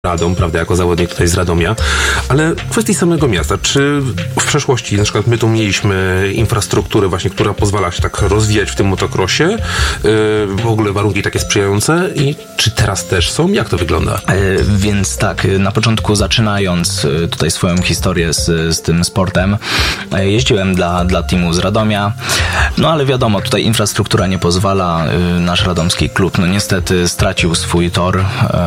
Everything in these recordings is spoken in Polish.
Radom, prawda, jako zawodnik tutaj z Radomia, ale w kwestii samego miasta, czy w przeszłości, na przykład my tu mieliśmy infrastrukturę właśnie, która pozwala się tak rozwijać w tym motocrossie, w ogóle warunki takie sprzyjające i czy teraz też są? Jak to wygląda? Więc tak, na początku zaczynając tutaj swoją historię z tym sportem, jeździłem dla teamu z Radomia, no ale wiadomo, tutaj infrastruktura nie pozwala, nasz radomski klub, no niestety stracił swój tor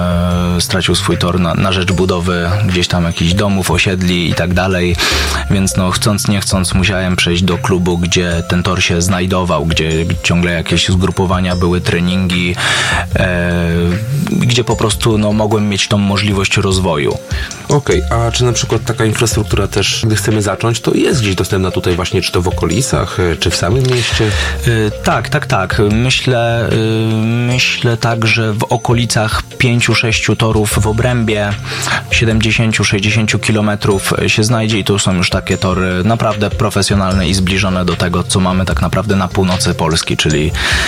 na rzecz budowy gdzieś tam jakichś domów, osiedli i tak dalej, więc no chcąc nie chcąc musiałem przejść do klubu, gdzie ten tor się znajdował, gdzie ciągle jakieś zgrupowania były, treningi, gdzie po prostu no mogłem mieć tą możliwość rozwoju. Okej, a czy na przykład taka infrastruktura też, gdy chcemy zacząć, to jest gdzieś dostępna tutaj właśnie, czy to w okolicach, czy w samym mieście? Tak. Myślę tak, że w okolicach 5-6 torów w obrębie 70-60 kilometrów się znajdzie i to są już takie tory naprawdę profesjonalne i zbliżone do tego, co mamy tak naprawdę na północy Polski, czyli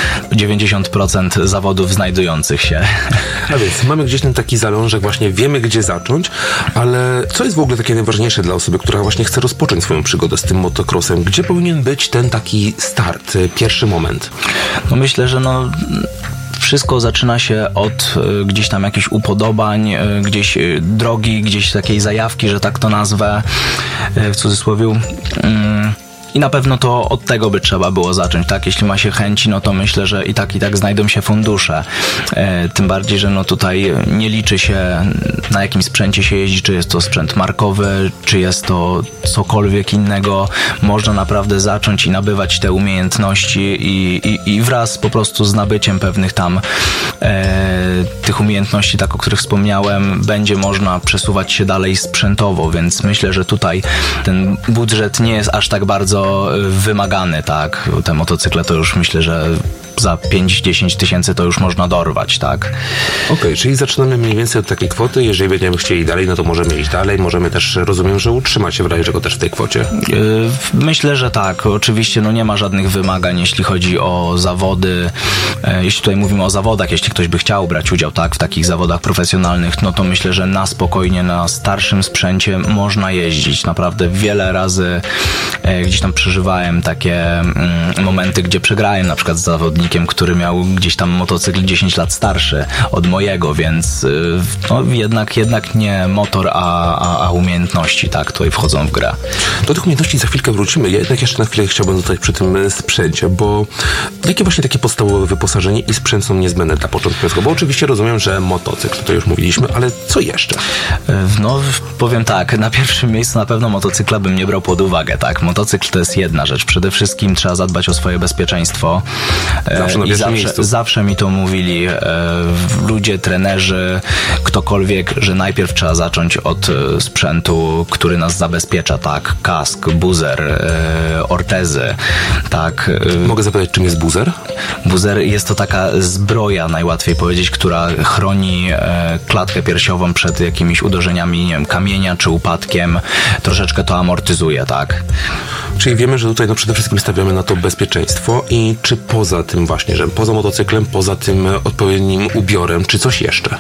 90% zawodów znajdujących się. A więc mamy gdzieś ten taki zalążek, właśnie wiemy, gdzie zacząć, ale co jest w ogóle takie najważniejsze dla osoby, która właśnie chce rozpocząć swoją przygodę z tym motocrossem? Gdzie powinien być ten taki start, pierwszy moment? No myślę, że wszystko zaczyna się od gdzieś tam jakichś upodobań, gdzieś drogi, gdzieś takiej zajawki, że tak to nazwę, w cudzysłowie. I na pewno to od tego by trzeba było zacząć, tak? Jeśli ma się chęci, no to myślę, że i tak znajdą się fundusze. Tym bardziej, że no tutaj nie liczy się, na jakim sprzęcie się jeździ, czy jest to sprzęt markowy, czy jest to cokolwiek innego. Można naprawdę zacząć i nabywać te umiejętności i wraz po prostu z nabyciem pewnych tam tych umiejętności, tak o których wspomniałem, będzie można przesuwać się dalej sprzętowo, więc myślę, że tutaj ten budżet nie jest aż tak bardzo wymagany, tak? Te motocykle to już myślę, że za 5-10 tysięcy to już można dorwać, tak? Okej, czyli zaczynamy mniej więcej od takiej kwoty. Jeżeli będziemy chcieli dalej, no to możemy iść dalej. Możemy też, rozumiem, że utrzymać się w razie czego też w tej kwocie. Myślę, że tak. Oczywiście nie ma żadnych wymagań, jeśli chodzi o zawody. Jeśli tutaj mówimy o zawodach, jeśli ktoś by chciał brać udział, tak, w takich zawodach profesjonalnych, no to myślę, że na spokojnie, na starszym sprzęcie można jeździć. Naprawdę wiele razy gdzieś tam przeżywałem takie momenty, gdzie przegrałem na przykład z zawodnikiem, który miał gdzieś tam motocykl 10 lat starszy od mojego, więc no, jednak nie motor, a umiejętności, tak, tutaj wchodzą w grę. Do tych umiejętności za chwilkę wrócimy. Ja jednak jeszcze na chwilę chciałbym zostać przy tym sprzęcie, bo jakie właśnie takie podstawowe wyposażenie i sprzęt są niezbędne dla początkującego? Bo oczywiście rozumiem, że motocykl, to już mówiliśmy, ale co jeszcze? No, powiem tak, na pierwszym miejscu na pewno motocykla bym nie brał pod uwagę, tak. Motocykl to jest jedna rzecz. Przede wszystkim trzeba zadbać o swoje bezpieczeństwo. Zawsze mi to mówili ludzie, trenerzy, ktokolwiek, że najpierw trzeba zacząć od sprzętu, który nas zabezpiecza, tak, kask, buzer, ortezy, tak. Mogę zapytać, czym jest buzer? Buzer jest to taka zbroja, najłatwiej powiedzieć, która chroni klatkę piersiową przed jakimiś uderzeniami, nie wiem, kamienia czy upadkiem, troszeczkę to amortyzuje, tak. Czyli wiemy, że tutaj przede wszystkim stawiamy na to bezpieczeństwo i czy poza tym właśnie, że poza motocyklem, poza tym odpowiednim ubiorem, czy coś jeszcze?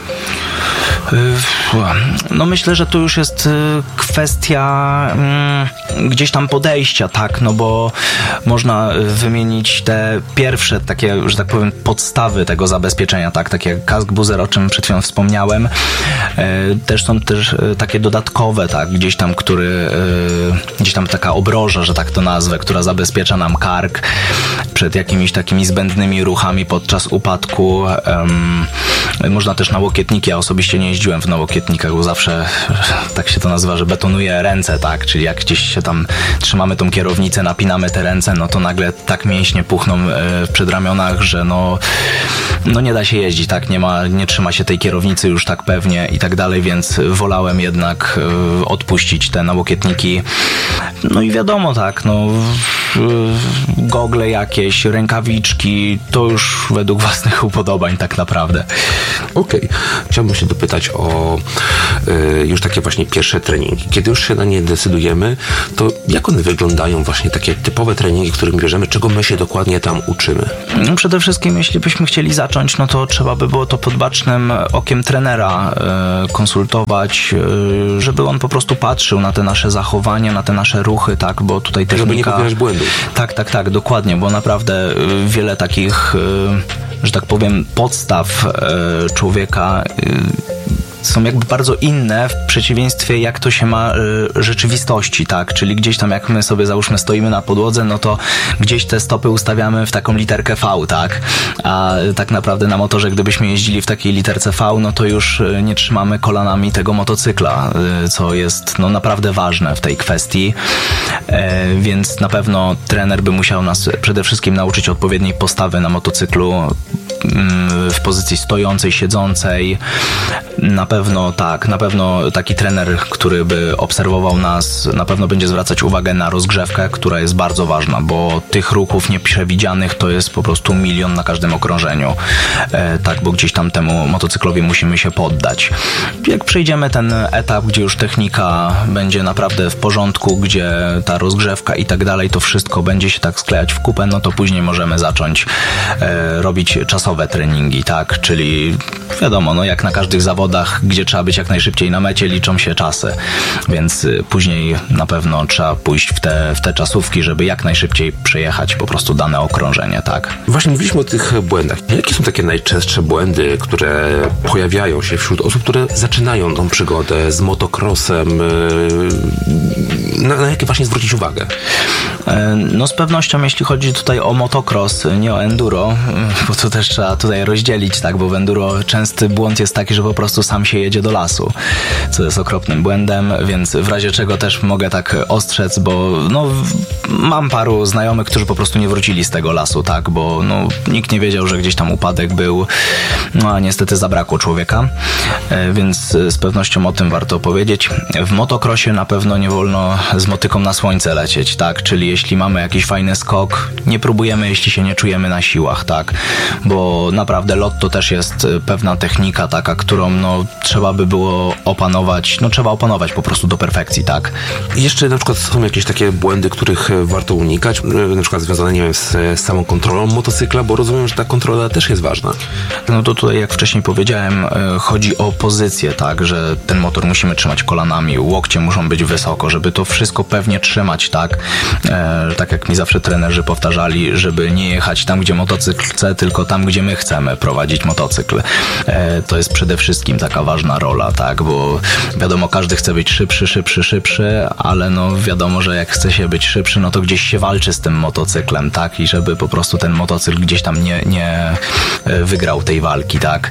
No myślę, że to już jest kwestia gdzieś tam podejścia, tak, no bo można wymienić te pierwsze takie, że tak powiem, podstawy tego zabezpieczenia, tak, takie jak kask, buzer, o czym przed chwilą wspomniałem. Też są też takie dodatkowe, tak, gdzieś tam taka obroża, że tak to nazwę, która zabezpiecza nam kark przed jakimiś takimi zbędnymi ruchami podczas upadku. Można też nałokietniki. Ja osobiście nie jeździłem w nałokietnikach, bo zawsze tak się to nazywa, że betonuje ręce, tak? Czyli jak gdzieś się tam trzymamy tą kierownicę, napinamy te ręce, no to nagle tak mięśnie puchną w przedramionach, że no nie da się jeździć, tak? Nie trzyma się tej kierownicy już tak pewnie i tak dalej, więc wolałem jednak odpuścić te nałokietniki. No i wiadomo, tak, no gogle jakieś, rękawiczki, to już według własnych upodobań tak naprawdę. Okej. Chciałbym się dopytać o już takie właśnie pierwsze treningi. Kiedy już się na nie decydujemy, to jak one wyglądają, właśnie takie typowe treningi, którymi bierzemy, czego my się dokładnie tam uczymy? No przede wszystkim, jeśli byśmy chcieli zacząć, no to trzeba by było to pod bacznym okiem trenera konsultować, żeby on po prostu patrzył na te nasze zachowania, na te nasze ruchy, tak, bo tutaj technika... Żeby nie popełniać błędów. Tak, dokładnie, bo naprawdę wiele takich, że tak powiem, podstaw człowieka są jakby bardzo inne w przeciwieństwie jak to się ma rzeczywistości, tak? Czyli gdzieś tam jak my sobie załóżmy stoimy na podłodze, no to gdzieś te stopy ustawiamy w taką literkę V, tak? A tak naprawdę na motorze, gdybyśmy jeździli w takiej literce V, no to już nie trzymamy kolanami tego motocykla, co jest no naprawdę ważne w tej kwestii, więc na pewno trener by musiał nas przede wszystkim nauczyć odpowiedniej postawy na motocyklu, w pozycji stojącej, siedzącej. Na pewno taki trener, który by obserwował nas, na pewno będzie zwracać uwagę na rozgrzewkę, która jest bardzo ważna, bo tych ruchów nieprzewidzianych to jest po prostu milion na każdym okrążeniu. Tak, bo gdzieś tam temu motocyklowi musimy się poddać. Jak przejdziemy ten etap, gdzie już technika będzie naprawdę w porządku, gdzie ta rozgrzewka i tak dalej, to wszystko będzie się tak sklejać w kupę, no to później możemy zacząć robić czasowe treningi, tak, czyli wiadomo, no jak na każdych zawodach, gdzie trzeba być jak najszybciej na mecie, liczą się czasy, więc później na pewno trzeba pójść w te czasówki, żeby jak najszybciej przejechać po prostu dane okrążenie, tak. Właśnie mówiliśmy o tych błędach. Jakie są takie najczęstsze błędy, które pojawiają się wśród osób, które zaczynają tą przygodę z motocrossem? Na jakie właśnie zwrócić uwagę? No z pewnością, jeśli chodzi tutaj o motocross, nie o enduro, bo to też trzeba tutaj rozdzielić, tak, bo w enduro częsty błąd jest taki, że po prostu sam się jedzie do lasu, co jest okropnym błędem, więc w razie czego też mogę tak ostrzec, bo no mam paru znajomych, którzy po prostu nie wrócili z tego lasu, tak, bo no nikt nie wiedział, że gdzieś tam upadek był, no a niestety zabrakło człowieka, więc z pewnością o tym warto powiedzieć. W motocrossie na pewno nie wolno z motyką na słońce lecieć, tak, czyli jeśli mamy jakiś fajny skok, nie próbujemy, jeśli się nie czujemy na siłach, tak, bo naprawdę lot to też jest pewna technika taka, którą no trzeba by było opanować, no trzeba opanować po prostu do perfekcji, tak. I jeszcze na przykład są jakieś takie błędy, których warto unikać, na przykład związane, nie wiem, z samą kontrolą motocykla, bo rozumiem, że ta kontrola też jest ważna. No to tutaj, jak wcześniej powiedziałem, chodzi o pozycję, tak, że ten motor musimy trzymać kolanami, łokcie muszą być wysoko, żeby to wszystko pewnie trzymać, tak, tak jak mi zawsze trenerzy powtarzali, żeby nie jechać tam, gdzie motocykl chce, tylko tam, gdzie my chcemy prowadzić motocykl. To jest przede wszystkim taka ważna rola, tak, bo wiadomo, każdy chce być szybszy, ale no wiadomo, że jak chce się być szybszy, no to gdzieś się walczy z tym motocyklem, tak, i żeby po prostu ten motocykl gdzieś tam nie wygrał tej walki, tak,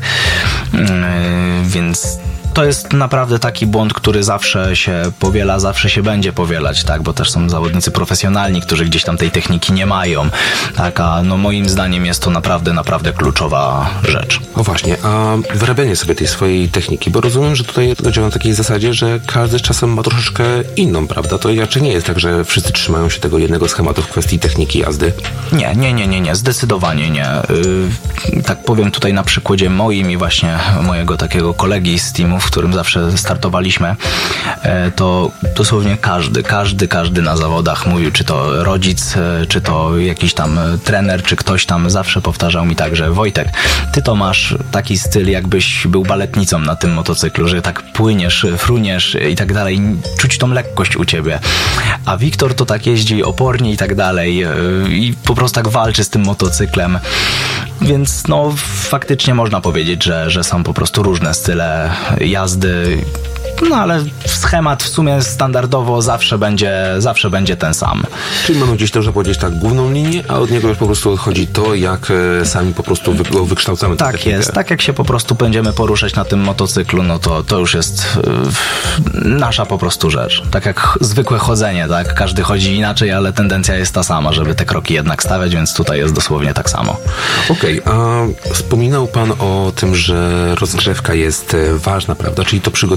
więc to jest naprawdę taki błąd, który zawsze się powiela, zawsze się będzie powielać, tak, bo też są zawodnicy profesjonalni, którzy gdzieś tam tej techniki nie mają, tak, a no moim zdaniem jest to naprawdę kluczowa rzecz. O właśnie, a wyrabianie sobie tej swojej techniki, bo rozumiem, że tutaj działa na takiej zasadzie, że każdy z czasem ma troszeczkę inną, prawda? To raczej nie jest tak, że wszyscy trzymają się tego jednego schematu w kwestii techniki jazdy? Nie, zdecydowanie nie. Tak powiem tutaj na przykładzie moim i właśnie mojego takiego kolegi z teamu, w którym zawsze startowaliśmy, to dosłownie każdy na zawodach mówił, czy to rodzic, czy to jakiś tam trener, czy ktoś tam zawsze powtarzał mi tak, że Wojtek, ty to masz taki styl, jakbyś był baletnicą na tym motocyklu, że tak płyniesz, fruniesz i tak dalej, czuć tą lekkość u ciebie. A Wiktor to tak jeździ opornie i tak dalej i po prostu tak walczy z tym motocyklem. Więc no faktycznie można powiedzieć, że są po prostu różne style jazdy. No ale schemat w sumie standardowo zawsze będzie ten sam. Czyli mamy gdzieś, można powiedzieć, tak, główną linię, a od niego już po prostu odchodzi to, jak sami po prostu wykształcamy tę technikę. Tak jest, tak jak się po prostu będziemy poruszać na tym motocyklu, no to już jest nasza po prostu rzecz. Tak jak zwykłe chodzenie, tak? Każdy chodzi inaczej, ale tendencja jest ta sama, żeby te kroki jednak stawiać, więc tutaj jest dosłownie tak samo. Okej, a wspominał pan o tym, że rozgrzewka jest ważna, prawda? Czyli to przygotowanie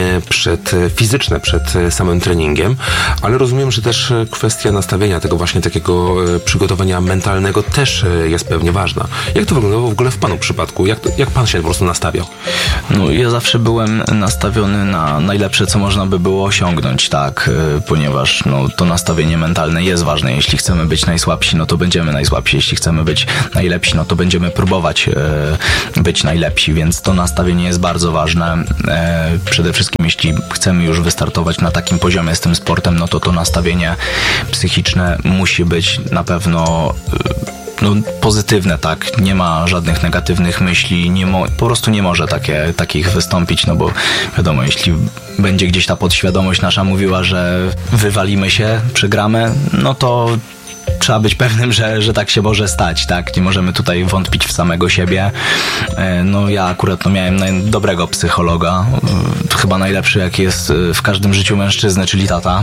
fizyczne przed samym treningiem, ale rozumiem, że też kwestia nastawienia tego właśnie takiego przygotowania mentalnego też jest pewnie ważna. Jak to wyglądało w ogóle w panu przypadku? Jak pan się po prostu nastawiał? No, ja zawsze byłem nastawiony na najlepsze, co można by było osiągnąć, tak, ponieważ to nastawienie mentalne jest ważne. Jeśli chcemy być najsłabsi, no to będziemy najsłabsi. Jeśli chcemy być najlepsi, no to będziemy próbować być najlepsi, więc to nastawienie jest bardzo ważne. Przede wszystkim, jeśli chcemy już wystartować na takim poziomie z tym sportem, no to nastawienie psychiczne musi być na pewno pozytywne, tak, nie ma żadnych negatywnych myśli, po prostu nie może takich wystąpić, no bo wiadomo, jeśli będzie gdzieś ta podświadomość nasza mówiła, że wywalimy się, przegramy, no to trzeba być pewnym, że tak się może stać, tak? Nie możemy tutaj wątpić w samego siebie. No ja akurat miałem dobrego psychologa, chyba najlepszy jaki jest w każdym życiu mężczyzny, czyli tata.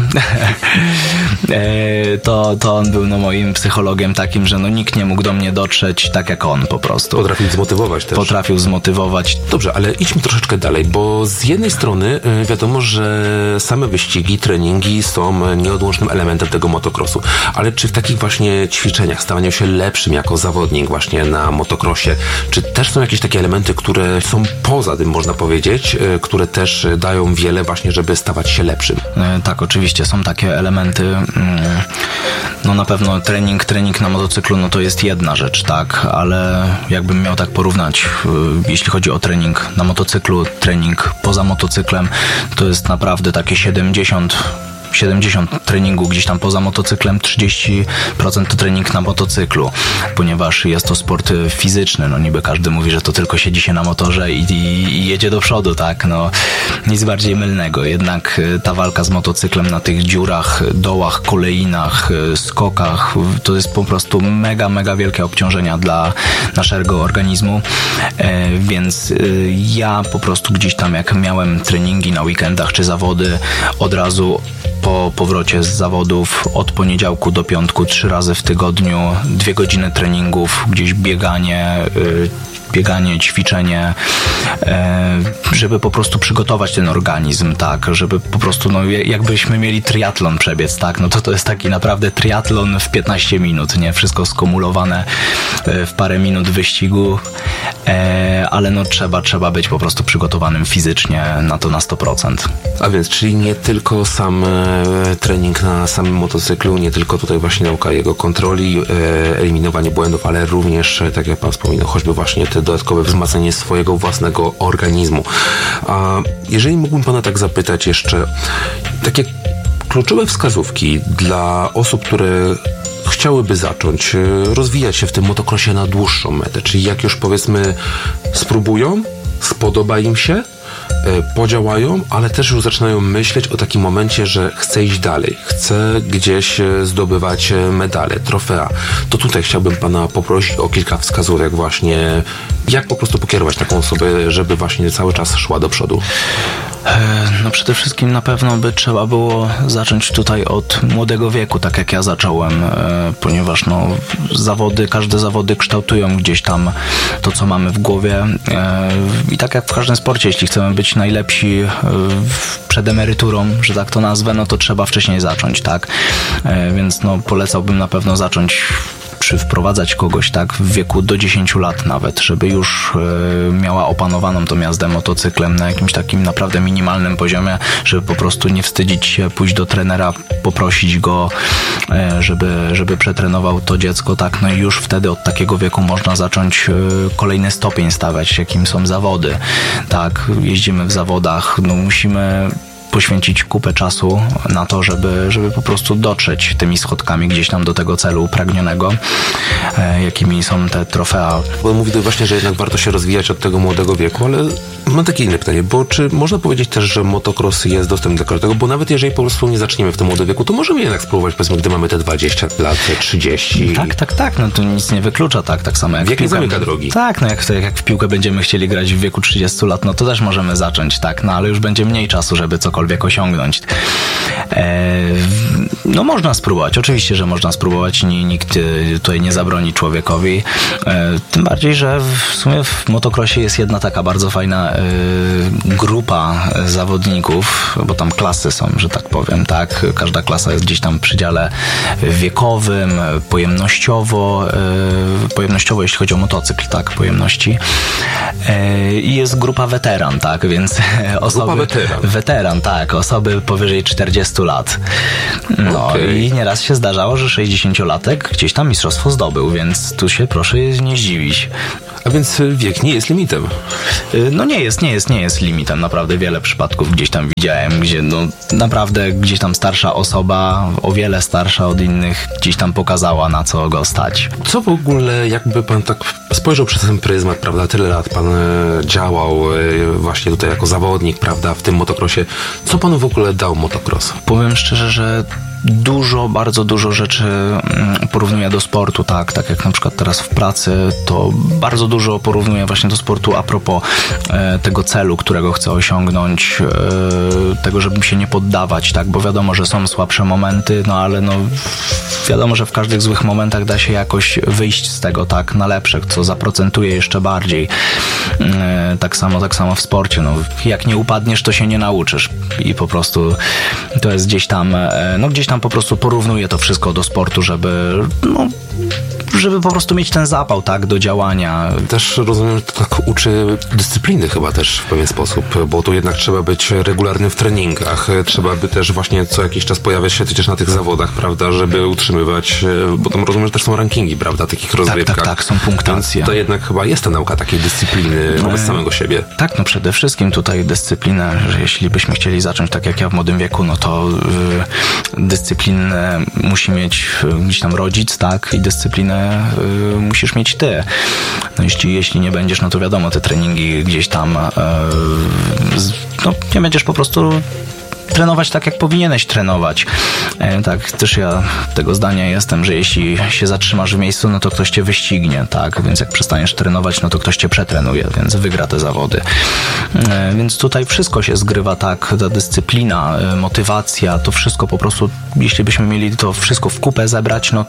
To on był moim psychologiem takim, że nikt nie mógł do mnie dotrzeć tak jak on po prostu. Potrafił zmotywować też. Potrafił zmotywować. Dobrze, ale idźmy troszeczkę dalej, bo z jednej strony wiadomo, że same wyścigi, treningi są nieodłącznym elementem tego motocrossu, ale czy w takich właśnie ćwiczeniach, stawaniu się lepszym jako zawodnik właśnie na motocrossie, czy też są jakieś takie elementy, które są poza tym, można powiedzieć, które też dają wiele właśnie, żeby stawać się lepszym? Tak, oczywiście są takie elementy. Na pewno trening na motocyklu, to jest jedna rzecz, tak, ale jakbym miał tak porównać, jeśli chodzi o trening na motocyklu, trening poza motocyklem, to jest naprawdę takie 70 treningu gdzieś tam poza motocyklem, 30% to trening na motocyklu, ponieważ jest to sport fizyczny. Niby każdy mówi, że to tylko siedzi się na motorze i jedzie do przodu, tak? Nic bardziej mylnego. Jednak ta walka z motocyklem na tych dziurach, dołach, kolejnach, skokach, to jest po prostu mega, mega wielkie obciążenia dla naszego organizmu. Więc ja po prostu gdzieś tam, jak miałem treningi na weekendach czy zawody, od razu po powrocie z zawodów od poniedziałku do piątku 3 razy w tygodniu, 2 godziny treningów, gdzieś bieganie, ćwiczenie, żeby po prostu przygotować ten organizm, tak, żeby po prostu, jakbyśmy mieli triatlon przebiec, tak, to jest taki naprawdę triatlon w 15 minut, nie? Wszystko skumulowane w parę minut wyścigu, ale trzeba być po prostu przygotowanym fizycznie na to na 100%. A więc, czyli nie tylko sam trening na samym motocyklu, nie tylko tutaj właśnie nauka jego kontroli, eliminowanie błędów, ale również, tak jak pan wspominał, choćby właśnie te dodatkowe wzmacnianie swojego własnego organizmu. A jeżeli mógłbym pana tak zapytać jeszcze, takie kluczowe wskazówki dla osób, które chciałyby zacząć rozwijać się w tym motocrossie na dłuższą metę, czyli jak już powiedzmy spróbują, spodoba im się, podziałają, ale też już zaczynają myśleć o takim momencie, że chcę iść dalej, chcę gdzieś zdobywać medale, trofea, to tutaj chciałbym pana poprosić o kilka wskazówek właśnie, jak po prostu pokierować taką osobę, żeby właśnie cały czas szła do przodu. Przede wszystkim na pewno by trzeba było zacząć tutaj od młodego wieku, tak jak ja zacząłem, ponieważ każde zawody kształtują gdzieś tam to, co mamy w głowie i tak jak w każdym sporcie, jeśli chcemy być najlepsi przed emeryturą, że tak to nazwę, to trzeba wcześniej zacząć, tak, więc polecałbym na pewno zacząć wprowadzać kogoś, tak, w wieku do 10 lat nawet, żeby już miała opanowaną tą jazdę motocyklem na jakimś takim naprawdę minimalnym poziomie, żeby po prostu nie wstydzić się, pójść do trenera, poprosić go, żeby przetrenował to dziecko, tak, i już wtedy od takiego wieku można zacząć kolejny stopień stawiać, jakim są zawody, tak, jeździmy w zawodach, musimy poświęcić kupę czasu na to, żeby po prostu dotrzeć tymi schodkami gdzieś tam do tego celu upragnionego, jakimi są te trofea. Bo mówi to właśnie, że jednak warto się rozwijać od tego młodego wieku, ale mam takie inne pytanie, bo czy można powiedzieć też, że motocross jest dostępny dla każdego, bo nawet jeżeli po prostu nie zaczniemy w tym młodym wieku, to możemy jednak spróbować, powiedzmy, gdy mamy te 20 lat, 30. Tak, to nic nie wyklucza, tak samo jak wiek nie zamyka drogi. Tak, jak w piłkę będziemy chcieli grać w wieku 30 lat, to też możemy zacząć, tak, ale już będzie mniej czasu, żeby cokolwiek osiągnąć. No można spróbować, oczywiście, że można spróbować, nikt tutaj nie zabroni człowiekowi, tym bardziej, że w sumie w motocrossie jest jedna taka bardzo fajna grupa zawodników, bo tam klasy są, że tak powiem, tak, każda klasa jest gdzieś tam w przedziale wiekowym, pojemnościowo, jeśli chodzi o motocykl, tak, pojemności, i jest grupa weteran, tak, więc osoby... Weteran, tak, osoby powyżej 40 lat. No i nieraz się zdarzało, że 60-latek gdzieś tam mistrzostwo zdobył, więc tu się proszę nie zdziwić. A więc wiek nie jest limitem? No nie jest limitem. Naprawdę wiele przypadków gdzieś tam widziałem, gdzie no naprawdę gdzieś tam starsza osoba, o wiele starsza od innych, gdzieś tam pokazała, na co go stać. Co w ogóle, jakby pan tak spojrzał przez ten pryzmat, prawda, tyle lat pan działał właśnie tutaj jako zawodnik, prawda, w tym motocrossie. Co panu w ogóle dał motocross? Powiem szczerze, że bardzo dużo rzeczy porównuję do sportu, tak jak na przykład teraz w pracy, to bardzo dużo porównuję właśnie do sportu a propos tego celu, którego chcę osiągnąć, tego, żeby się nie poddawać, tak, bo wiadomo, że są słabsze momenty, no ale no wiadomo, że w każdych złych momentach da się jakoś wyjść z tego, tak, na lepsze, co zaprocentuje jeszcze bardziej. Tak samo w sporcie, no jak nie upadniesz, to się nie nauczysz i po prostu to jest gdzieś tam po prostu porównuję to wszystko do sportu, żeby po prostu mieć ten zapał, tak, do działania. Też rozumiem, że to tak uczy dyscypliny chyba też w pewien sposób, bo tu jednak trzeba być regularnym w treningach, trzeba by też właśnie co jakiś czas pojawiać się przecież na tych zawodach, prawda, żeby utrzymywać, bo tam rozumiem, że też są rankingi, prawda, takich rozgrywkach. Tak, są punktacje. Więc to jednak chyba jest ta nauka takiej dyscypliny wobec samego siebie. Tak, no przede wszystkim tutaj dyscyplina, że jeśli byśmy chcieli zacząć tak jak ja w młodym wieku, no to dyscyplinę musi mieć gdzieś tam rodzic, tak, i dyscyplinę musisz mieć ty. No jeśli nie będziesz, no to wiadomo, te treningi gdzieś tam nie będziesz po prostu trenować tak, jak powinieneś trenować. Tak, też ja tego zdania jestem, że jeśli się zatrzymasz w miejscu, no to ktoś cię wyścignie, tak, więc jak przestaniesz trenować, no to ktoś cię przetrenuje, więc wygra te zawody. Więc tutaj wszystko się zgrywa, tak, ta dyscyplina, motywacja, to wszystko po prostu, jeśli byśmy mieli to wszystko w kupę zebrać, no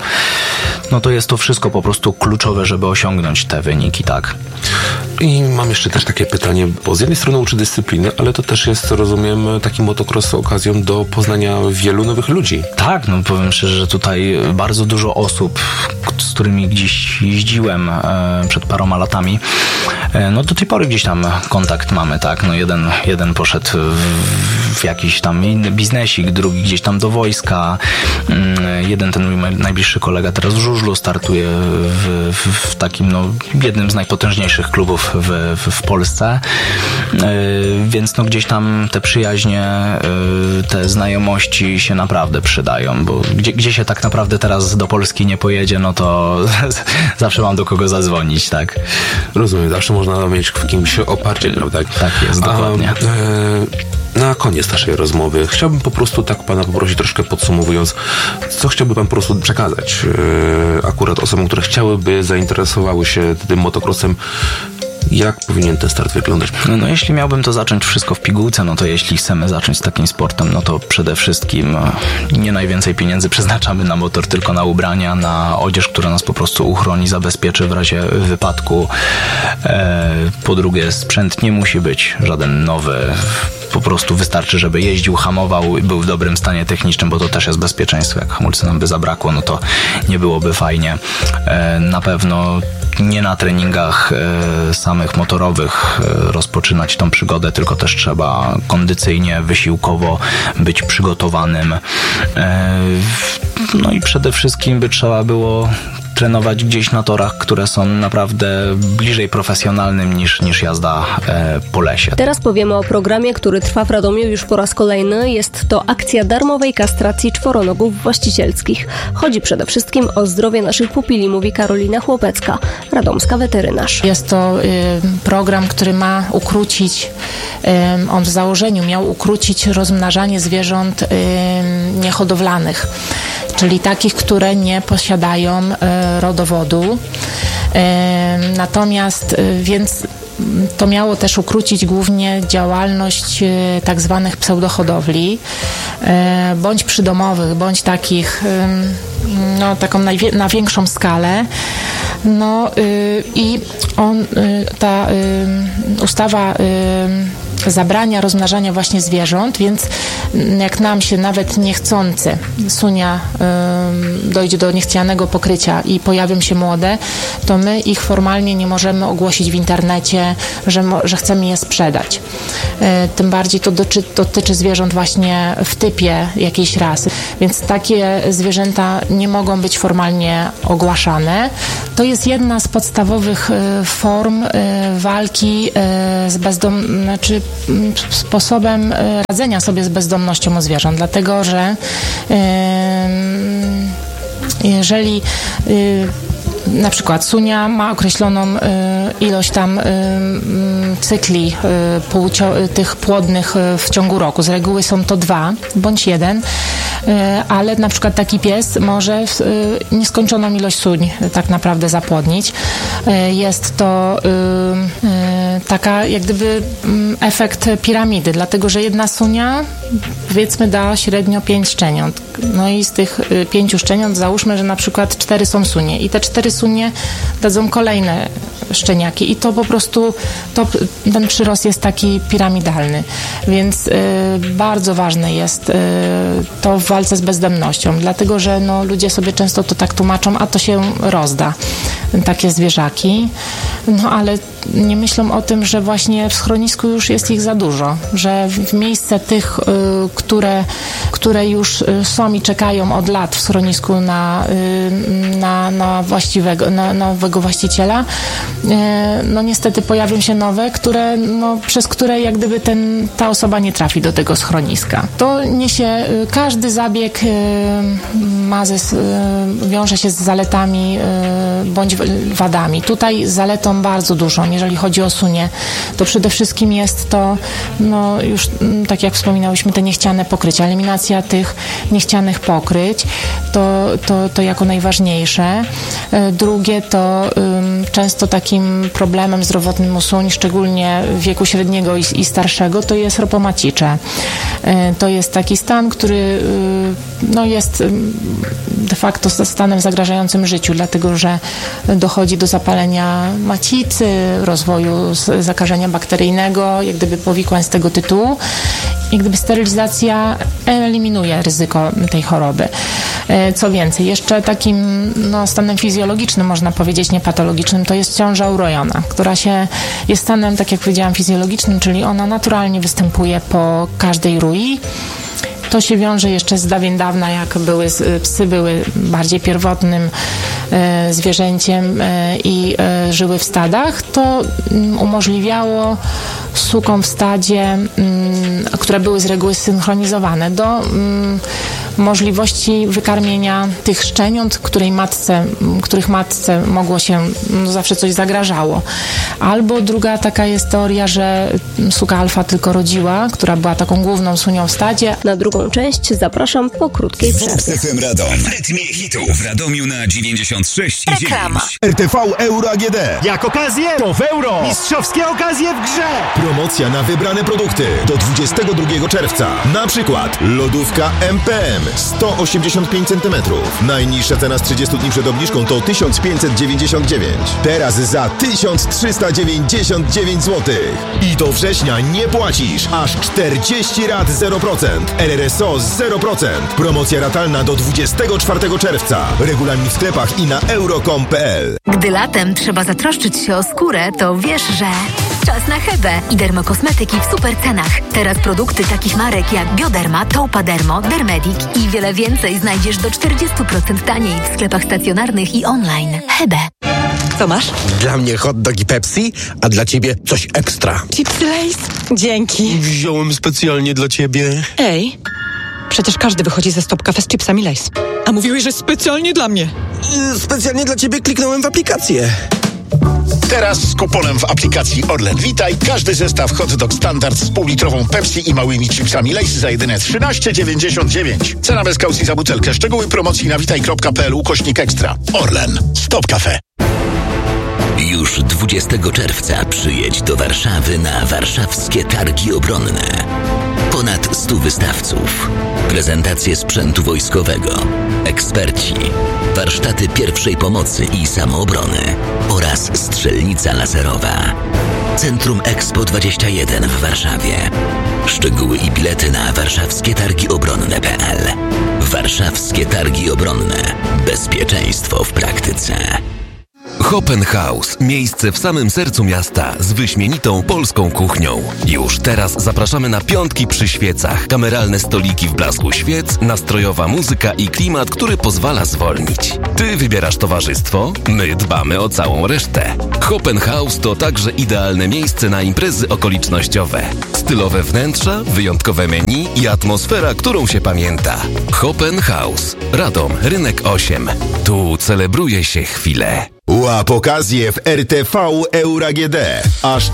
to jest to wszystko po prostu kluczowe, żeby osiągnąć te wyniki, tak. I mam jeszcze też takie pytanie, bo z jednej strony uczy dyscypliny, ale to też jest, rozumiem, taki motocross okazją do poznania wielu nowych ludzi. Tak, no powiem szczerze, że tutaj bardzo dużo osób, z którymi gdzieś jeździłem przed paroma latami, no do tej pory gdzieś tam kontakt mamy, tak, no jeden poszedł w jakiś tam inny biznesik, drugi gdzieś tam do wojska, jeden, ten mój najbliższy kolega teraz w żużlu startuje w takim, no, jednym z najpotężniejszych klubów w Polsce, więc no gdzieś tam te przyjaźnie, te znajomości się naprawdę przydają, bo gdzie się tak naprawdę teraz do Polski nie pojedzie, no to zawsze mam do kogo zadzwonić, tak? Rozumiem, zawsze można mieć w kimś oparcie, prawda? Tak jest, dokładnie. Na koniec naszej rozmowy chciałbym po prostu tak pana poprosić, troszkę podsumowując, co chciałby pan po prostu przekazać akurat osobom, które chciałyby, zainteresowały się tym motocrossem. Jak powinien ten start wyglądać? No jeśli miałbym to zacząć wszystko w pigułce, no to jeśli chcemy zacząć z takim sportem, no to przede wszystkim nie najwięcej pieniędzy przeznaczamy na motor, tylko na ubrania, na odzież, która nas po prostu uchroni, zabezpieczy w razie wypadku. Po drugie, sprzęt nie musi być żaden nowy. Po prostu wystarczy, żeby jeździł, hamował i był w dobrym stanie technicznym, bo to też jest bezpieczeństwo. Jak hamulcy nam by zabrakło, no to nie byłoby fajnie. Na pewno nie na treningach samych motorowych rozpoczynać tą przygodę, tylko też trzeba kondycyjnie, wysiłkowo być przygotowanym. No i przede wszystkim by trzeba było trenować gdzieś na torach, które są naprawdę bliżej profesjonalnym niż jazda po lesie. Teraz powiemy o programie, który trwa w Radomiu już po raz kolejny. Jest to akcja darmowej kastracji czworonogów właścicielskich. Chodzi przede wszystkim o zdrowie naszych pupili, mówi Karolina Chłopecka, radomska weterynarz. Jest to program, który ma ukrócić, on w założeniu miał ukrócić rozmnażanie zwierząt niehodowlanych, czyli takich, które nie posiadają rodowodu. Natomiast więc to miało też ukrócić głównie działalność tak zwanych pseudohodowli, bądź przydomowych, bądź takich, taką na większą skalę. I ta ustawa zabrania rozmnażania właśnie zwierząt, więc jak nam się nawet niechcący sunia dojdzie do niechcianego pokrycia i pojawią się młode, to my ich formalnie nie możemy ogłosić w internecie, że chcemy je sprzedać. Tym bardziej to dotyczy zwierząt właśnie w typie jakiejś rasy, więc takie zwierzęta nie mogą być formalnie ogłaszane. To jest jedna z podstawowych form walki z sposobem radzenia sobie z bezdomnością zwierząt, dlatego że jeżeli na przykład sunia ma określoną ilość tam cykli tych płodnych w ciągu roku. Z reguły są to 2 bądź 1, ale na przykład taki pies może nieskończoną ilość suń tak naprawdę zapłodnić. Jest to taka jak gdyby efekt piramidy, dlatego że jedna sunia powiedzmy da średnio 5 szczeniąt. No i z tych 5 szczeniąt załóżmy, że na przykład 4 są sunie i te 4 sunie dadzą kolejne szczeniaki i to po prostu ten przyrost jest taki piramidalny, więc bardzo ważne jest to w walce z bezdomnością, dlatego że ludzie sobie często to tak tłumaczą, a to się rozda, takie zwierzaki, ale nie myślą o tym, że właśnie w schronisku już jest ich za dużo, że w miejsce tych, które już są i czekają od lat w schronisku na nowego właściciela, niestety pojawią się nowe, przez które jak gdyby ta osoba nie trafi do tego schroniska. To niesie, każdy zabieg wiąże się z zaletami bądź wadami. Tutaj zaletą bardzo dużą, jeżeli chodzi o sunię, to przede wszystkim jest to, już tak jak wspominałyśmy, te niechciane pokrycia, eliminacja tych niechcianych pokryć, to jako najważniejsze. Drugie to często takim problemem zdrowotnym u suń, szczególnie w wieku średniego i starszego, to jest ropomacicze. To jest taki stan, który jest de facto stanem zagrażającym życiu, dlatego że dochodzi do zapalenia macicy, rozwoju zakażenia bakteryjnego, jak gdyby powikłań z tego tytułu. Jak gdyby sterylizacja eliminuje ryzyko tej choroby. Co więcej, jeszcze takim stanem fizjologicznym, można powiedzieć, niepatologicznym, to jest ciąża urojona, która jest stanem, tak jak powiedziałam, fizjologicznym, czyli ona naturalnie występuje po każdej rui. To się wiąże jeszcze z dawien dawna, jak psy były bardziej pierwotnym zwierzęciem i żyły w stadach, to umożliwiało sukom w stadzie, które były z reguły synchronizowane, do możliwości wykarmienia tych szczeniąt, których matce mogło się zawsze coś zagrażało. Albo druga taka jest teoria, że suka alfa tylko rodziła, która była taką główną sunią w stadzie. Na drugą część zapraszam po krótkiej przerwie. FM Radom. W rytmie hitów w Radomiu na 96,9. Reklama. RTV Euro AGD. Jak okazję, to w euro. Mistrzowskie okazje w grze. Promocja na wybrane produkty do 22 czerwca. Na przykład lodówka MPM 185 cm. Najniższa cena z 30 dni przed obniżką to 1599. Teraz za 1399 zł. I do września nie płacisz. Aż 40 rat 0%. RRSO 0%. Promocja ratalna do 24 czerwca. Regulamin w sklepach i na euro.com.pl. Gdy latem trzeba zatroszczyć się o skórę, to wiesz, że... Czas na Hebę i dermokosmetyki w super cenach. Teraz produkty takich marek jak Bioderma, Taupadermo, Dermedic i wiele więcej znajdziesz do 40% taniej w sklepach stacjonarnych i online. Hebe. Co masz? Dla mnie hot dog i Pepsi, a dla ciebie coś ekstra. Chipsy Lay's? Dzięki. Wziąłem specjalnie dla ciebie. Ej, przecież każdy wychodzi ze Stop Cafe z chipsami Lay's. A mówiłeś, że specjalnie dla mnie. Specjalnie dla ciebie kliknąłem w aplikację. Teraz z kuponem w aplikacji Orlen Witaj każdy zestaw hot dog standard z półlitrową Pepsi i małymi chipsami Lay's za jedyne 13,99. Cena bez kaucji za butelkę. Szczegóły promocji na witaj.pl/ekstra. Orlen. Stop Cafe. Już Już 20 czerwca przyjedź do Warszawy na warszawskie targi obronne. Ponad 100 wystawców, prezentacje sprzętu wojskowego, eksperci, warsztaty pierwszej pomocy i samoobrony oraz strzelnica laserowa. Centrum Expo 21 w Warszawie. Szczegóły i bilety na warszawskietargiobronne.pl. Warszawskie Targi Obronne. Bezpieczeństwo w praktyce. Hopen House. Miejsce w samym sercu miasta z wyśmienitą polską kuchnią. Już teraz zapraszamy na piątki przy świecach. Kameralne stoliki w blasku świec, nastrojowa muzyka i klimat, który pozwala zwolnić. Ty wybierasz towarzystwo, my dbamy o całą resztę. Hopen House to także idealne miejsce na imprezy okolicznościowe. Stylowe wnętrza, wyjątkowe menu i atmosfera, którą się pamięta. Hopen House. Radom, Rynek 8. Tu celebruje się chwilę. Łap okazję w RTV Euro AGD. Aż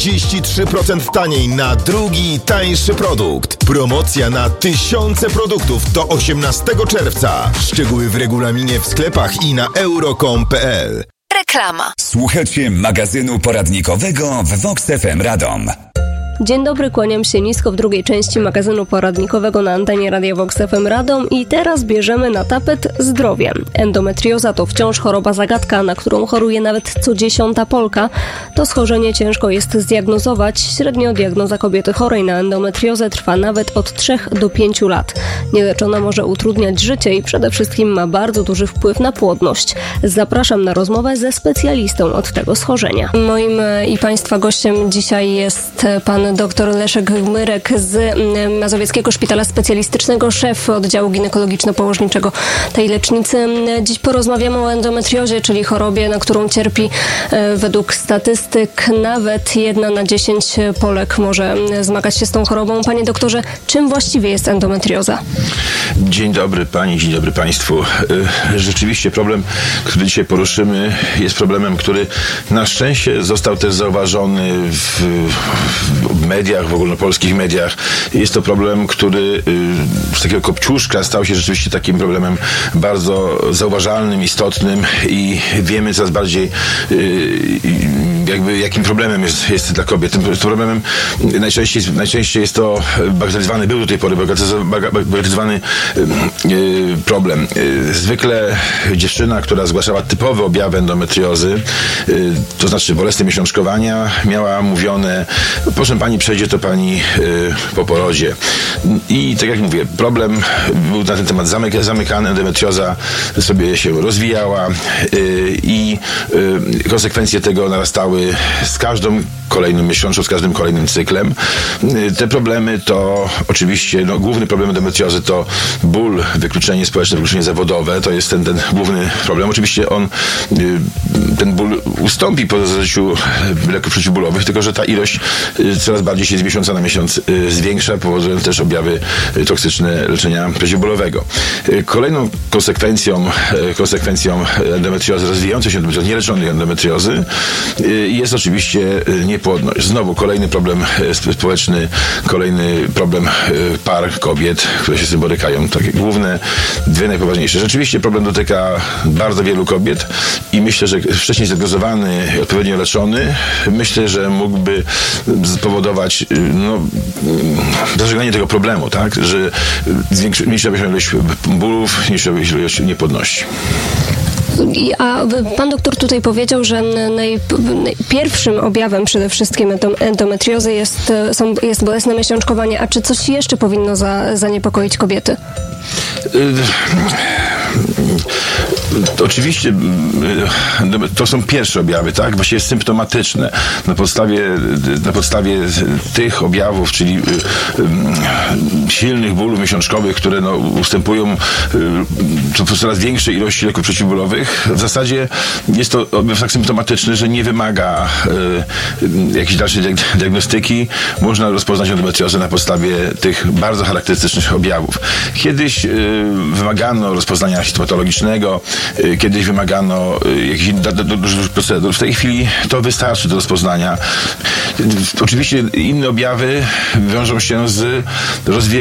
33% taniej na drugi, tańszy produkt. Promocja na tysiące produktów do 18 czerwca. Szczegóły w regulaminie w sklepach i na euro.com.pl. Reklama. Słuchacie magazynu poradnikowego w Vox FM Radom. Dzień dobry, kłaniam się nisko w drugiej części magazynu poradnikowego na antenie Radia Vox FM Radom i teraz bierzemy na tapet zdrowie. Endometrioza to wciąż choroba zagadka, na którą choruje nawet co 10. Polka. To schorzenie ciężko jest zdiagnozować. Średnio diagnoza kobiety chorej na endometriozę trwa nawet od 3 do 5 lat. Nieleczona może utrudniać życie i przede wszystkim ma bardzo duży wpływ na płodność. Zapraszam na rozmowę ze specjalistą od tego schorzenia. Moim i Państwa gościem dzisiaj jest pan dr Leszek Gmyrek z Mazowieckiego Szpitala Specjalistycznego, szef oddziału ginekologiczno-położniczego tej lecznicy. Dziś porozmawiamy o endometriozie, czyli chorobie, na którą cierpi według statystyk nawet 1 na 10 Polek może zmagać się z tą chorobą. Panie doktorze, czym właściwie jest endometrioza? Dzień dobry Pani, dzień dobry Państwu. Rzeczywiście problem, który dzisiaj poruszymy, jest problemem, który na szczęście został też zauważony w mediach, w ogólnopolskich mediach. Jest to problem, który z takiego kopciuszka stał się rzeczywiście takim problemem bardzo zauważalnym, istotnym i wiemy coraz bardziej jakby jakim problemem jest dla kobiet. Tym problemem najczęściej jest to bagatelizowany, był do tej pory bagatelizowany problem. Zwykle dziewczyna, która zgłaszała typowe objawy endometriozy, to znaczy bolesne miesiączkowania, miała mówione: proszę Pani, przejdzie to Pani po porodzie. I tak jak mówię, problem był na ten temat zamykany, endometrioza sobie się rozwijała i konsekwencje tego narastały z każdą kolejną miesiączką, z każdym kolejnym cyklem. Te problemy to oczywiście, główny problem endometriozy to ból, wykluczenie społeczne, wykluczenie zawodowe. To jest ten główny problem. Oczywiście ten ból ustąpi po zażyciu leków przeciwbólowych, tylko że ta ilość coraz bardziej się z miesiąca na miesiąc zwiększa, powodując też objawy toksyczne leczenia przeciwbólowego. Kolejną konsekwencją endometriozy, rozwijającej się endometriozy, nieleczonej endometriozy jest oczywiście niepłodność. Znowu kolejny problem społeczny, kolejny problem par, kobiet, które się z tym borykają. Takie główne, dwie najpoważniejsze. Rzeczywiście problem dotyka bardzo wielu kobiet i myślę, że wcześniej zdiagnozowany i odpowiednio leczony, myślę, że mógłby spowodować zażegnanie tego problemu, tak? Że mniejsza ilość bólów, mniejsza ilość niepłodności. A pan doktor tutaj powiedział, że pierwszym objawem przede wszystkim endometriozy jest bolesne miesiączkowanie. A czy coś jeszcze powinno zaniepokoić kobiety? Oczywiście to są pierwsze objawy, tak? Właściwie symptomatyczne. Na podstawie tych objawów, czyli silnych bólów miesiączkowych, które ustępują coraz większej ilości leków przeciwbólowych, w zasadzie jest to objaw tak symptomatyczny, że nie wymaga jakiejś dalszej diagnostyki. Można rozpoznać endometriozę na podstawie tych bardzo charakterystycznych objawów. Kiedyś wymagano rozpoznania histomatologicznego, kiedyś wymagano jakichś dużych procedur. W tej chwili to wystarczy do rozpoznania. Oczywiście inne objawy wiążą się z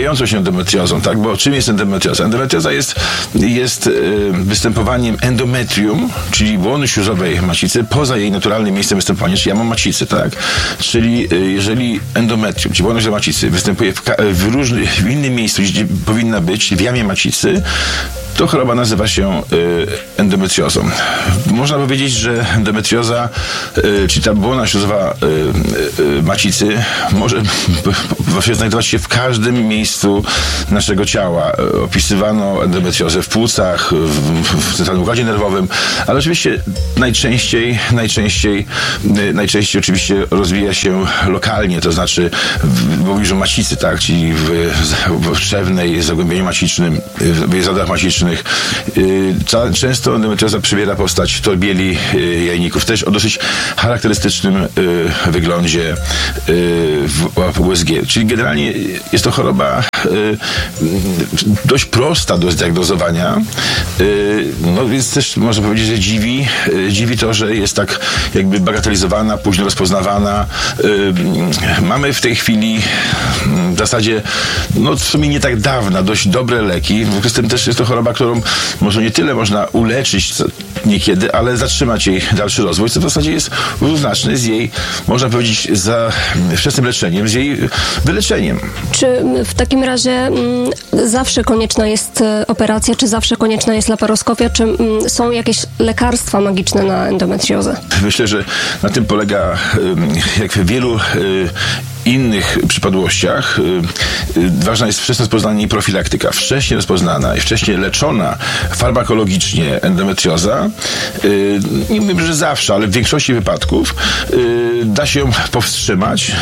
rozwijającą się endometriozą, tak? Bo czym jest endometrioza? Endometrioza jest występowaniem endometrium, czyli błony śluzowej macicy, poza jej naturalnym miejscem występowania, czyli jamą macicy, tak? Czyli jeżeli endometrium, czyli błona śluzowa macicy występuje w innym miejscu, gdzie powinna być, w jamie macicy, to choroba nazywa się endometriozą. Można powiedzieć, że endometrioza, czyli ta błona śluzowa macicy, może właśnie znajdować się w każdym miejscu naszego ciała. Opisywano endometriozę w płucach, w centralnym układzie nerwowym, ale oczywiście najczęściej oczywiście rozwija się lokalnie, to znaczy w pobliżu macicy, tak, czyli w trzewnej, zagłębieniu macicznym, w jazodach macicznych. Często endometrioza przybiera postać torbieli jajników, też o dosyć charakterystycznym wyglądzie w USG. Czyli generalnie jest to choroba dość prosta do zdiagnozowania, no więc też można powiedzieć, że dziwi to, że jest tak jakby bagatelizowana, późno rozpoznawana. Mamy w tej chwili w zasadzie, no w sumie nie tak dawna, dość dobre leki. W związku z tym też jest to choroba, którą może nie tyle można uleczyć niekiedy, ale zatrzymać jej dalszy rozwój, co w zasadzie jest równoznaczne z jej, można powiedzieć, za wczesnym leczeniem, z jej wyleczeniem. Czy w takim razie zawsze konieczna jest operacja, czy zawsze konieczna jest laparoskopia, czy są jakieś lekarstwa magiczne na endometriozę? Myślę, że na tym polega, jak w wielu innych przypadłościach, ważna jest wczesne rozpoznanie i profilaktyka. Wcześnie rozpoznana i wcześnie leczona farmakologicznie endometrioza, nie mówię, że zawsze, ale w większości wypadków da się ją powstrzymać,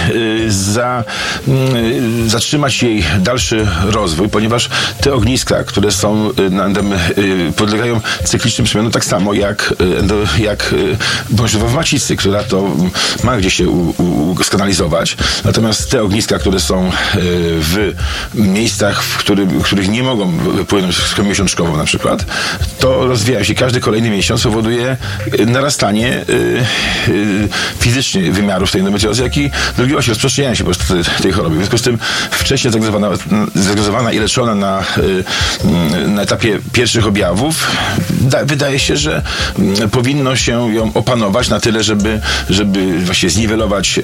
zatrzymać jej dalszy rozwój, ponieważ te ogniska, które są podlegają cyklicznym przemianom tak samo jak błona śluzowa w macicy, która to ma gdzie się skanalizować. Natomiast te ogniska, które są w miejscach, w których nie mogą płynąć z krwią miesiączkową na przykład, to rozwijają się. Każdy kolejny miesiąc powoduje narastanie fizycznie wymiarów tej endometriozy, jak i drobliwości, rozprzestrzeniania się po prostu tej choroby. W związku z tym wcześniej zdiagnozowana i leczona na etapie pierwszych objawów, wydaje się, że powinno się ją opanować na tyle, żeby właśnie zniwelować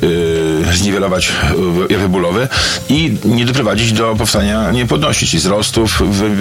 jawy bólowe i nie doprowadzić do powstania niepłodności, czyli wzrostów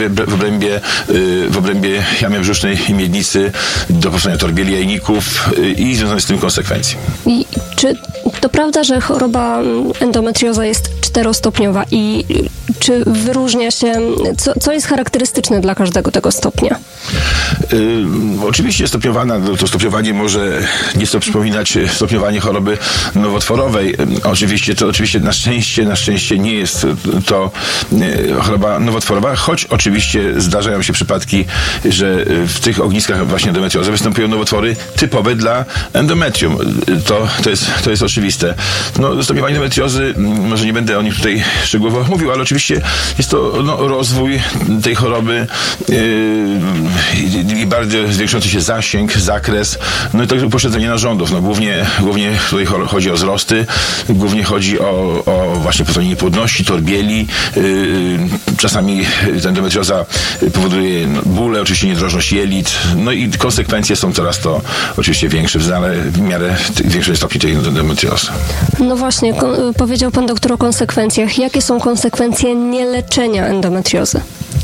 w obrębie jamy brzusznej i miednicy, do powstania torbieli jajników i związanych z tym konsekwencji. I czy to prawda, że choroba endometrioza jest 4-stopniowa i czy wyróżnia się, co jest charakterystyczne dla każdego tego stopnia? Oczywiście to stopniowanie może nieco przypominać stopniowanie choroby nowotworowej. Oczywiście na szczęście nie jest to choroba nowotworowa, choć oczywiście zdarzają się przypadki, że w tych ogniskach właśnie endometriozy występują nowotwory typowe dla endometrium. To jest oczywiste. No, stopniowanie endometriozy, może nie będę o nim tutaj szczegółowo mówił, ale oczywiście jest to rozwój tej choroby i bardzo zwiększający się zasięg, zakres, no i także poszerzenie narządów. No, głównie tutaj chodzi o wzrosty, głównie chodzi o właśnie powstanie niepłodności, torbieli. Czasami endometrioza powoduje bóle, oczywiście niedrożność jelit, no i konsekwencje są coraz to oczywiście większe, w miarę większej stopni tej endometriozy. No właśnie, powiedział pan doktor o konsekwencjach. Jakie są konsekwencje nieleczenia endometriozy?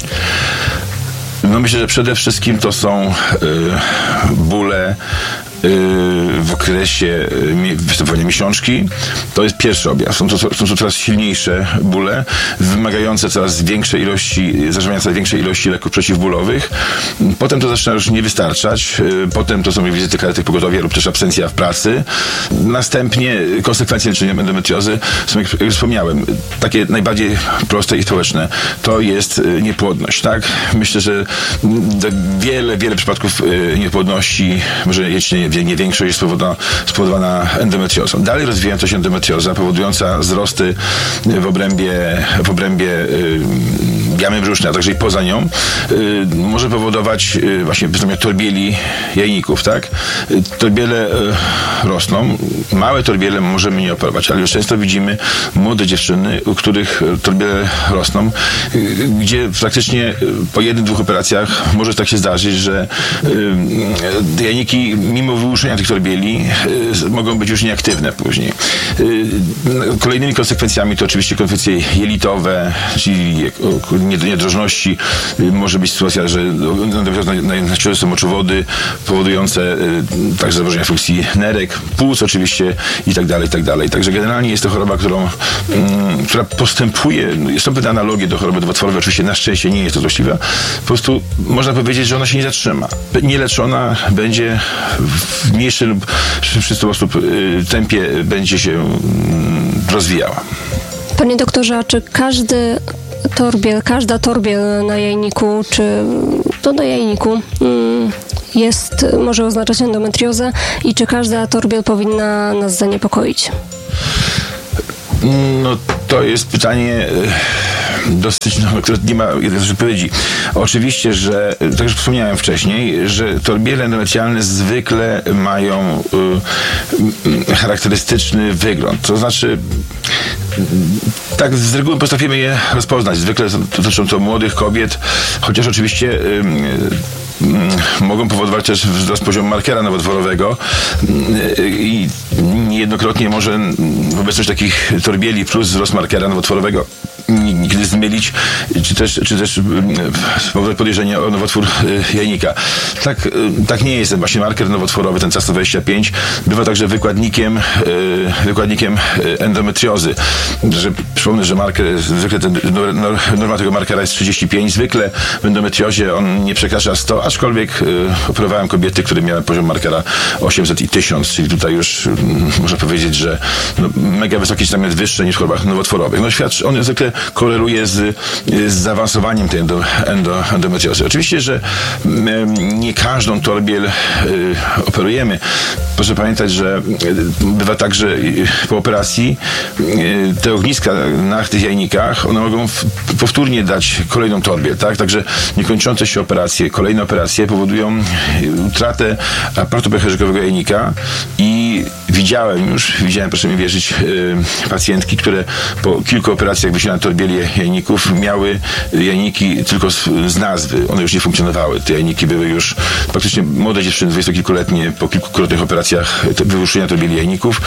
No myślę, że przede wszystkim to są bóle w okresie występowania miesiączki. To jest pierwszy objaw. Są to coraz silniejsze bóle, wymagające coraz większej ilości, zażywania coraz większej ilości leków przeciwbólowych. Potem to zaczyna już nie wystarczać. Potem to są wizyty karetek pogotowia lub też absencja w pracy. Następnie konsekwencje leczenia endometriozy są, jak już wspomniałem, takie najbardziej proste i społeczne. To jest niepłodność, tak? Myślę, że wiele przypadków niepłodności, może nie większość jest spowodowana endometriozą. Dalej rozwijająca się endometrioza, powodująca wzrosty w obrębie jamy brzusznej, a także i poza nią, może powodować właśnie torbieli jajników, tak? Torbiele rosną, małe torbiele możemy nie operować, ale już często widzimy młode dziewczyny, u których torbiele rosną, gdzie praktycznie po 1-2 operacjach może tak się zdarzyć, że jajniki mimo wyłuszczenia tych torbieli mogą być już nieaktywne później. Kolejnymi konsekwencjami to oczywiście konsekwencje jelitowe, czyli niedrożności. Może być sytuacja, że naciążone są moczowody powodujące także zaburzenia funkcji nerek, płuc oczywiście i tak dalej, i tak dalej. Także generalnie jest to choroba, która postępuje. Są pewne analogie do choroby nowotworowej. Oczywiście na szczęście nie jest to złośliwe. Po prostu można powiedzieć, że ona się nie zatrzyma. Nieleczona będzie w mniejszym lub szybszym sposób tempie będzie się rozwijała. Panie doktorze, a czy każda torbiel na jajniku, czy to na jajniku może oznaczać endometriozę i czy każda torbiel powinna nas zaniepokoić? No to jest pytanie dosyć, które nie ma jednej odpowiedzi. Oczywiście, że, tak jak wspomniałem wcześniej, że torbiele endometrialne zwykle mają charakterystyczny wygląd. To znaczy, tak z reguły potrafimy je rozpoznać. Zwykle dotyczą to młodych kobiet, chociaż oczywiście mogą powodować też wzrost poziomu markera nowotworowego i niejednokrotnie może obecność takich torbieli plus wzrost markera nowotworowego nigdy zmylić, czy też powodować podejrzenie o nowotwór jajnika. Tak nie jest. Właśnie marker nowotworowy, ten CAS-125, bywa także wykładnikiem endometriozy. Przypomnę, że zwykle norma tego markera jest 35. Zwykle w endometriozie on nie przekracza 100, aczkolwiek operowałem kobiety, które miały poziom markera 800 i 1000, czyli tutaj już można powiedzieć, że mega wysoki, czy nawet wyższe niż w chorobach nowotworowych. On zwykle koreluje z zaawansowaniem tej endometriozy. Oczywiście, że nie każdą torbiel operujemy. Proszę pamiętać, że bywa tak, że po operacji te ogniska na tych jajnikach, one mogą powtórnie dać kolejną torbiel, tak? Także niekończące się operacje, kolejne operacje powodują utratę aparatu pęcherzykowego jajnika i widziałem, proszę mi wierzyć, pacjentki, które po kilku operacjach wyciągnięto torbieli jajników, miały jajniki tylko z nazwy. One już nie funkcjonowały. Te jajniki były już praktycznie młode dziewczyny, 20-kilkuletnie, po kilkukrotnych operacjach wyłuszczenia torbieli jajników,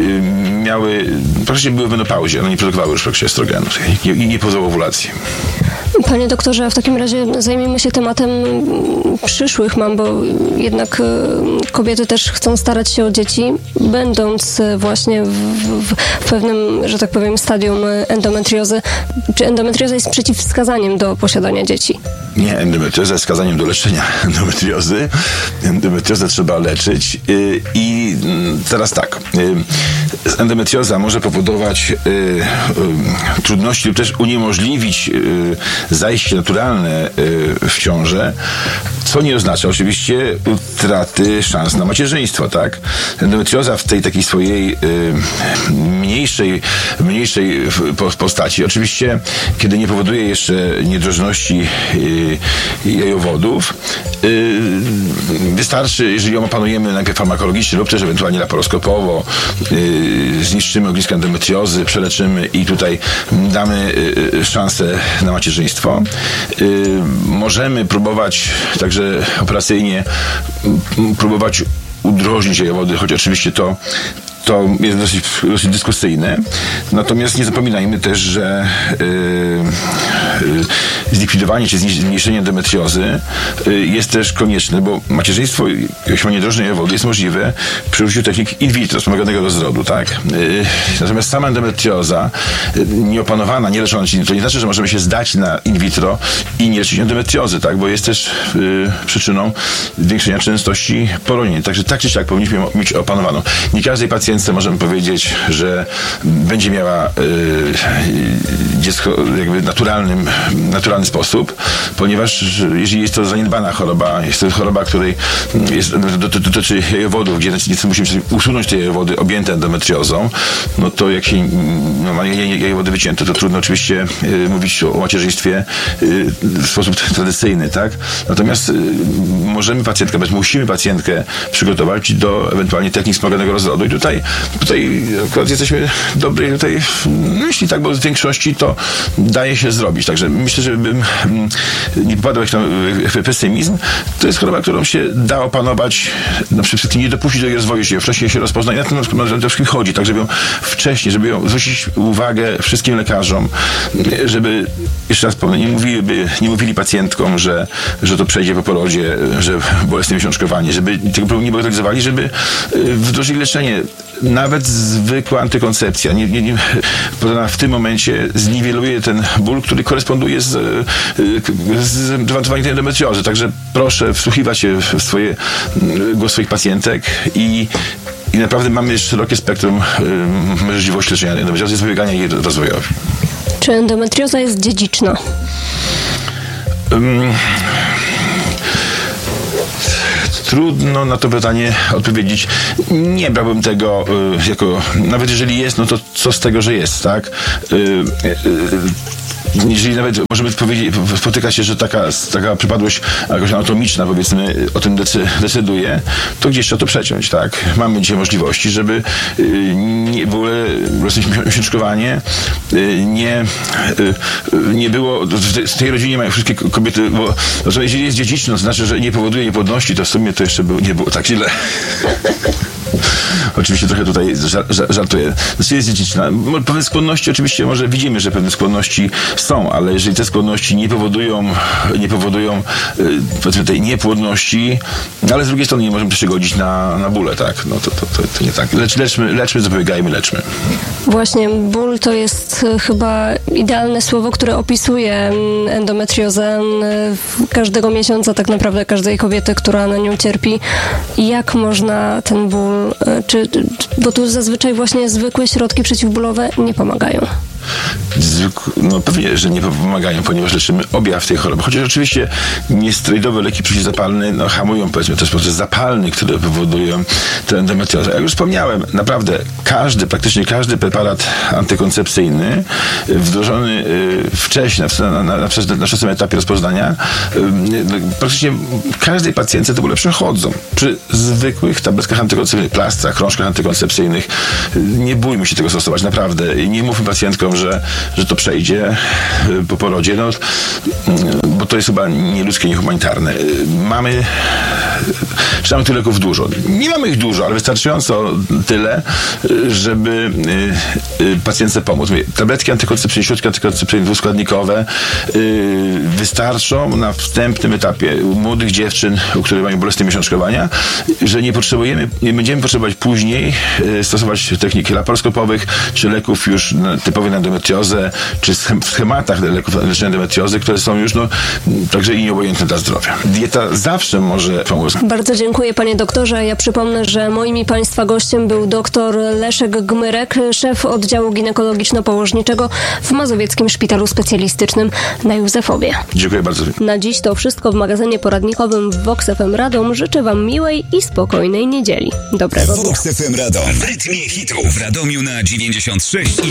praktycznie były w menopauzie. One nie produkowały już praktycznie estrogenów i nie powodowały ovulacji. Panie doktorze, a w takim razie zajmijmy się tematem przyszłych mam, bo jednak kobiety też chcą starać się o dzieci, będąc właśnie w pewnym, że tak powiem, stadium endometriozy. Czy endometrioza jest przeciwwskazaniem do posiadania dzieci? Nie, endometrioza jest wskazaniem do leczenia endometriozy. Endometriozę trzeba leczyć i teraz tak. Endometrioza może powodować trudności lub też uniemożliwić zajście naturalne w ciążę, co nie oznacza oczywiście utraty szans na macierzyństwo, tak? Endometrioza w tej takiej swojej mniejszej postaci, oczywiście, kiedy nie powoduje jeszcze niedrożności jajowodów, wystarczy, jeżeli ją opanujemy najpierw farmakologicznie lub też ewentualnie laparoskopowo, zniszczymy ogniska endometriozy, przeleczymy i tutaj damy szansę na macierzyństwo. Możemy próbować także operacyjnie udrożnić jajowody, choć oczywiście to jest dosyć dyskusyjne. Natomiast nie zapominajmy też, że zlikwidowanie czy zmniejszenie endometriozy jest też konieczne, bo macierzyństwo, jeśli niedrożne jajowody, jest możliwe przy użyciu technik in vitro, wspomaganego rozrodu, tak? Natomiast sama endometrioza nieopanowana, nieleczona, czyli to nie znaczy, że możemy się zdać na in vitro i nie leczyć endometriozy, tak? Bo jest też przyczyną zwiększenia częstości poronień. Także tak czy siak powinniśmy mieć opanowaną. Nie każdej pacjentce możemy powiedzieć, że będzie miała dziecko jakby naturalnym naturalny sposób, ponieważ jeżeli jest to zaniedbana choroba, jest to choroba, której dotyczy jajowodów, gdzie musimy usunąć te jajowody objęte endometriozą, no to jak się ma jajowody wycięte, to trudno oczywiście mówić o macierzyństwie w sposób tradycyjny, tak? Natomiast musimy pacjentkę przygotować do ewentualnie technik wspomaganego rozrodu i tutaj akurat jesteśmy dobrej myśli, tak, bo w większości to daje się zrobić. Także myślę, żebym nie popadał w pesymizm. To jest choroba, którą się da opanować, przede wszystkim nie dopuścić do jej rozwoju się, wcześniej się rozpoznać. Na tym wszystkim chodzi, tak, żeby ją wcześniej, żeby ją zwrócić uwagę wszystkim lekarzom, żeby, jeszcze raz powiem, nie mówili pacjentkom, że to przejdzie po porodzie, że bolesne miesiączkowanie, żeby tego problemu nie bagatelizowali, żeby wdrożyli leczenie. Nawet zwykła antykoncepcja w tym momencie zniweluje ten ból, który koresponduje z występowaniem endometriozy. Także proszę wsłuchiwać się w głos swoich pacjentek i naprawdę mamy szerokie spektrum możliwości leczenia endometriozy i zapobiegania jej rozwojowi. Czy endometrioza jest dziedziczna? Trudno na to pytanie odpowiedzieć. Nie brałbym tego jako... Nawet jeżeli jest, no to co z tego, że jest, tak? Jeżeli nawet możemy powiedzieć, spotyka się, że taka przypadłość jakoś anatomiczna, powiedzmy, o tym decyduje, to gdzieś trzeba to przeciąć, tak? Mamy dzisiaj możliwości, żeby w ogóle miesiączkowanie nie było, w tej rodzinie mają wszystkie kobiety, bo jeżeli jest dziedziczne, to znaczy, że nie powoduje niepłodności, to w sumie to jeszcze nie było tak źle. Oczywiście trochę tutaj żartuję. Znaczy jest dziedziczna. Pewne skłonności oczywiście może widzimy, że pewne skłonności są, ale jeżeli te skłonności nie powodują powiedzmy tej niepłodności, ale z drugiej strony nie możemy też się godzić na bóle, tak? No to nie tak. Leczmy, zapobiegajmy, leczmy. Właśnie ból to jest chyba idealne słowo, które opisuje endometriozę każdego miesiąca, tak naprawdę każdej kobiety, która na nią cierpi. Jak można ten ból, bo tu zazwyczaj właśnie zwykłe środki przeciwbólowe nie pomagają. No pewnie, że nie pomagają, ponieważ leczymy objaw tej choroby. Chociaż oczywiście niesterydowe leki przeciwzapalne hamują, powiedzmy, też proces zapalny, które powodują tę endometriozę. Jak już wspomniałem, naprawdę praktycznie każdy preparat antykoncepcyjny wdrożony wcześniej, na wczesnym etapie rozpoznania, praktycznie każdej pacjentce te bóle przechodzą. Przy zwykłych tabletkach antykoncepcyjnych, plastrach, krążkach antykoncepcyjnych nie bójmy się tego stosować, naprawdę. Nie mówmy pacjentkom, że to przejdzie po porodzie, no, bo to jest chyba nieludzkie, niehumanitarne. Mamy tych leków dużo. Nie mamy ich dużo, ale wystarczająco tyle, żeby pacjentce pomóc. Tabletki antykoncepcyjne, środki antykoncepcyjne dwuskładnikowe wystarczą na wstępnym etapie u młodych dziewczyn, u których mają bolesne miesiączkowania, że nie będziemy potrzebować później stosować technik laparoskopowych, czy leków już typowych na endometriozę, czy w schematach leków leczenia endometriozy, które są już także i nieobojętne dla zdrowia. Dieta zawsze może pomóc. Bardzo dziękuję, panie doktorze. Ja przypomnę, że moim i państwa gościem był dr Leszek Gmyrek, szef oddziału ginekologiczno-położniczego w Mazowieckim Szpitalu Specjalistycznym na Józefowie. Dziękuję bardzo. Na dziś to wszystko w magazynie poradnikowym w Vox FM Radom. Życzę wam miłej i spokojnej niedzieli. Dobrego dnia. Vox FM Radom. W rytmie hitów w Radomiu na 96.